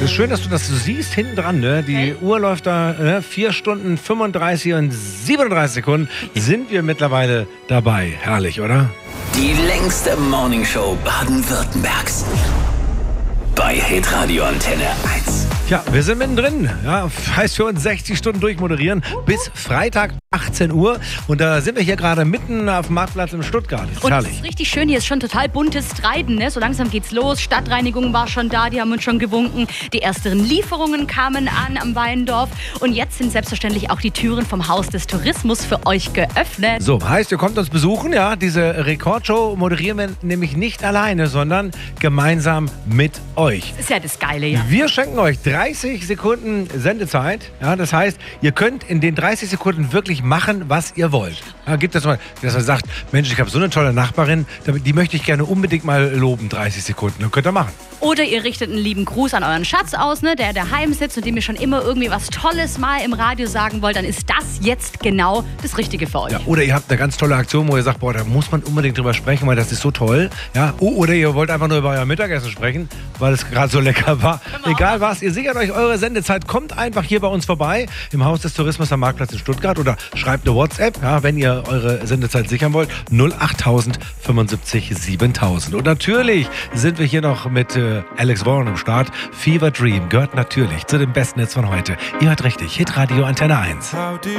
ist schön, dass du das siehst hinten dran. Ne? Die Uhr läuft da 4 Stunden 35 und 37 Sekunden sind wir mittlerweile dabei. Herrlich, oder? Die längste Morningshow Baden-Württembergs. Bei Hitradio Antenne 1. Ja, wir sind mittendrin. Ja, heißt für uns 60 Stunden durchmoderieren bis Freitag 18 Uhr. Und da sind wir hier gerade mitten auf dem Marktplatz in Stuttgart. Das ist und herrlich. es ist richtig schön, hier ist schon total buntes Treiben. Ne? So langsam geht's los. Stadtreinigung war schon da, die haben uns schon gewunken. Die ersten Lieferungen kamen an am Weindorf. Und jetzt sind selbstverständlich auch die Türen vom Haus des Tourismus für euch geöffnet. So, heißt, ihr kommt uns besuchen. Ja, diese Rekordshow moderieren wir nämlich nicht alleine, sondern gemeinsam mit euch. Das ist ja das Geile, ja. Wir schenken euch 30 Sekunden Sendezeit. Ja, das heißt, ihr könnt in den 30 Sekunden wirklich machen, was ihr wollt. Ja, gibt das mal, dass man sagt, Mensch, ich habe so eine tolle Nachbarin, die möchte ich gerne unbedingt mal loben, 30 Sekunden. Dann könnt ihr machen. Oder ihr richtet einen lieben Gruß an euren Schatz aus, ne, der daheim sitzt und dem ihr schon immer irgendwie was Tolles mal im Radio sagen wollt. Dann ist das jetzt genau das Richtige für euch. Ja, oder ihr habt eine ganz tolle Aktion, wo ihr sagt, boah, da muss man unbedingt drüber sprechen, weil das ist so toll. Ja, oder ihr wollt einfach nur über euer Mittagessen sprechen, weil es gerade so lecker war. Egal was, ihr sichert euch eure Sendezeit. Kommt einfach hier bei uns vorbei im Haus des Tourismus am Marktplatz in Stuttgart oder schreibt eine WhatsApp, ja, wenn ihr eure Sendezeit sichern wollt. 08000 75 7000. Und natürlich sind wir hier noch mit Alex Warren am Start. Fever Dream gehört natürlich zu dem besten Netz von heute. Ihr hört richtig, Hitradio Antenne 1.